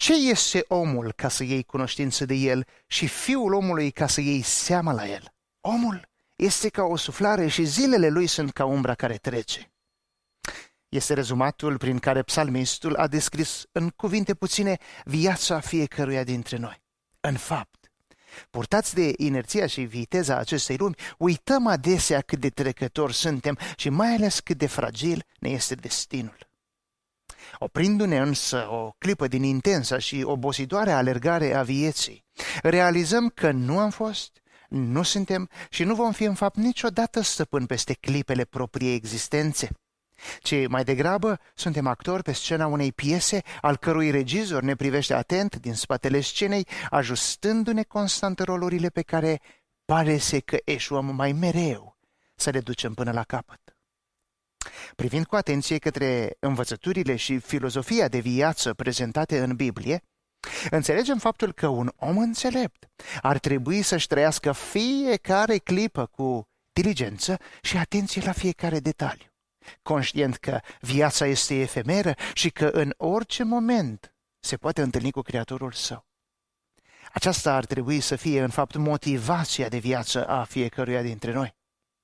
Ce este omul ca să iei cunoștință de el și fiul omului ca să iei seama la el? Omul este ca o suflare și zilele lui sunt ca umbra care trece. Este rezumatul prin care psalmistul a descris în cuvinte puține viața fiecăruia dintre noi. În fapt, purtați de inerția și viteza acestei lumi, uităm adesea cât de trecători suntem și mai ales cât de fragil ne este destinul. Oprindu-ne însă o clipă din intensa și obositoare alergare a vieții, realizăm că nu am fost, nu suntem și nu vom fi în fapt niciodată stăpâni peste clipele propriei existențe, ci mai degrabă suntem actori pe scena unei piese al cărui regizor ne privește atent din spatele scenei, ajustându-ne constant rolurile pe care pare că eșuăm mai mereu să le ducem până la capăt. Privind cu atenție către învățăturile și filozofia de viață prezentate în Biblie, înțelegem faptul că un om înțelept ar trebui să-și trăiască fiecare clipă cu diligență și atenție la fiecare detaliu, conștient că viața este efemeră și că în orice moment se poate întâlni cu Creatorul său. Aceasta ar trebui să fie în fapt motivația de viață a fiecăruia dintre noi.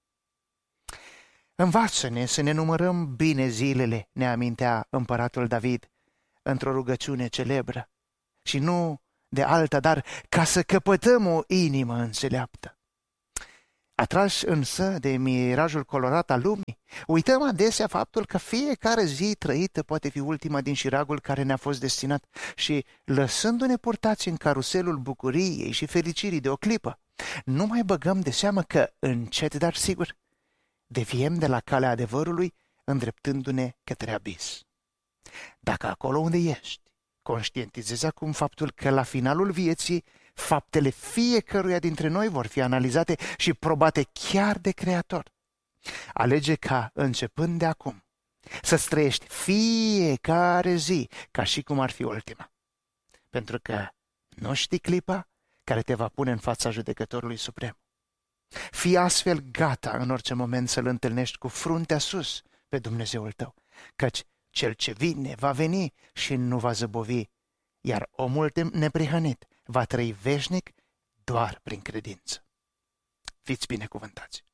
Învață-ne să ne numărăm bine zilele, ne amintea împăratul David într-o rugăciune celebră, și nu de alta, dar ca să căpătăm o inimă înțeleaptă. Atrași însă de mirajul colorat al lumii, uităm adesea faptul că fiecare zi trăită poate fi ultima din șiragul care ne-a fost destinat și, lăsându-ne purtați în caruselul bucuriei și fericirii de o clipă, nu mai băgăm de seamă că, încet dar sigur, deviem de la calea adevărului, îndreptându-ne către abis. Dacă acolo unde ești, conștientizezi acum faptul că la finalul vieții faptele fiecăruia dintre noi vor fi analizate și probate chiar de Creator. Alege ca, începând de acum, să-ți trăiești fiecare zi ca și cum ar fi ultima. Pentru că nu știi clipa care te va pune în fața Judecătorului Suprem. Fii astfel gata în orice moment să-L întâlnești cu fruntea sus pe Dumnezeul tău, căci cel ce vine va veni și nu va zăbovi, iar omul neprihănit va trăi veșnic doar prin credință. Fiți binecuvântați!